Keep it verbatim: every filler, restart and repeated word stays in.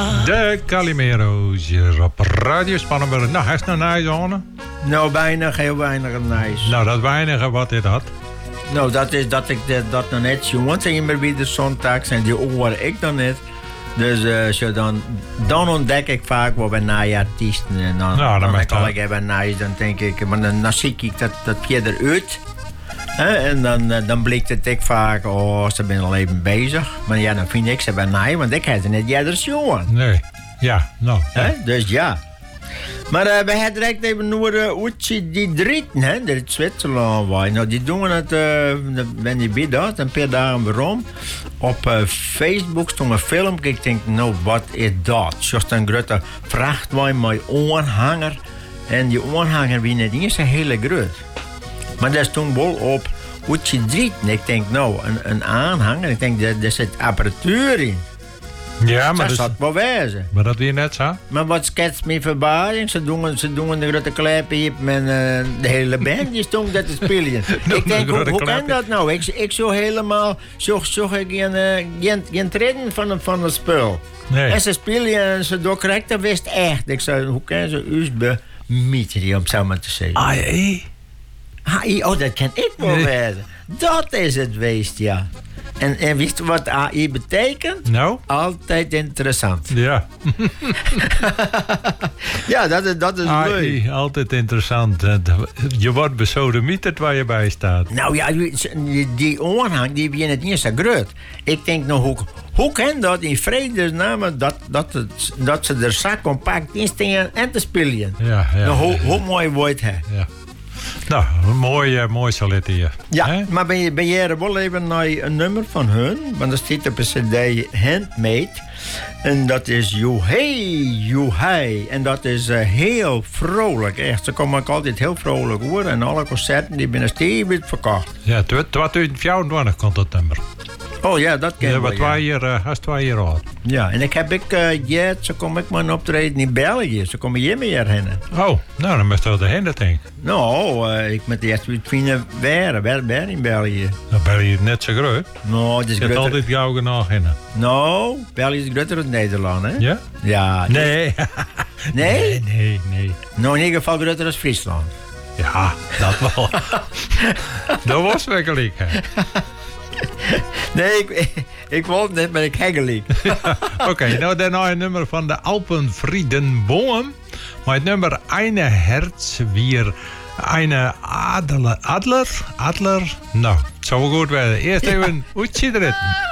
De Calimero's hier op Radio Spannenburg. Nou, hij is nou nice, Anne? Nou, weinig, heel weinig nice. Nou, dat weinige wat is dat? Nou, dat is dat ik dat, dat nog net zie. Want zijn weer de zondags en die hoor ik dan net. Dus uh, zo dan, dan ontdek ik vaak wat bij naaie artiesten. En dan, nou, dan, dan kan ik even naai, dan denk ik, maar dan, dan zie ik dat, dat verder uit. He, en dan, dan blijkt het ik vaak, oh, ze zijn al even bezig. Maar ja, dan vind ik ze bij naai, want ik heb ze net jeder jongen. Nee, ja, nou. He, dus ja. Maar uh, we hebben direct even naar uh, Uchi die Drieten, hè, dat is Zwitserland. Nou, die doen het, uh, ben je bij dat, een paar dagen waarom. Op uh, Facebook stond een film, ik denk, nou, wat is dat? Zoals een grote vrachtwagen met aanhanger. En die aanhanger wie net eens een hele groot. Maar daar stond wel op Uchi Drieten. Ik denk, nou, een, een aanhanger, ik denk, daar, daar zit apparatuur in. Ja, maar dat zat wel wezen. Maar dat weer net zo. Maar wat schetst me verbazing? Ze doen, ze doen de grote kleppen hier met uh, de hele band die stond dat te spelen. Ik denk, hoe, hoe kan dat nou? Ik, ik zo helemaal, zo, zo geen, uh, geen, geen treden van, van het spul. Nee. En ze spelen en ze doorkrijgt, dat wist echt. Ik zei, hoe kan ze U S B-meter, om zo maar te zeggen. A I? A I, oh, dat kan ik wel nee. weten. Dat is het weest, ja. En, en wist je wat A I betekent? Nou? Altijd interessant. Ja. ja, dat is, dat is A I, leuk. altijd interessant. Je wordt besodemieterd waar je bij staat. Nou ja, die, die aanhang, die begint het niet zo groot. Ik denk nog, hoe, hoe kan dat in vredesnaam dat, dat, het, dat ze er zo compact in staan en te spelen? Ja, ja, nou, hoe, ja, ja. hoe mooi wordt het? Ja. Nou, mooi, uh, mooi zal het hier. Ja, He? maar ben je, ben je wel even naar een nummer van hun? Want er staat op een cd Handmade. En dat is You Hey, You Hey. En dat is uh, heel vrolijk. Echt, ze komen ook altijd heel vrolijk horen. En alle concerten die binnen stevig verkocht. Ja, tweeduizend vierentwintig komt dat nummer. Oh ja, dat ken ik ja, wel, twee ja. Jaar, uh, twee jaar oud. Ja, en ik heb ik, uh, ja, zo kom ik maar optreden in België. Ze komen hier meer heen. Oh, nou, dan moest je wel heen, dat denk ik. Nou, uh, ik met de eerste vrienden waren, waar, waar in België. Nou, België is net zo groot. Nou, het is je hebt altijd jou genoeg heen. Nou, België is groter dan Nederland, hè? Ja? Ja. Nee. nee? Nee, nee, nee. Nou, in ieder geval groter dan Friesland. Ja, dat wel. Dat was wel gelijk, hè. Nee, ik, ik, ik wou het net, maar ik heb gelijk. Oké, okay, nou dan nog een nummer van de Alpenfriedenboom. Maar het nummer Eine Herz weer Eine Adler. Adler? Adler? Nou, het zou wel goed werden. Eerst even, hoe zit het?